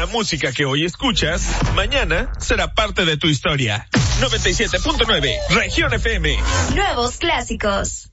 música que hoy escuchas, mañana será parte de tu historia. 97.9, Región FM. Nuevos clásicos.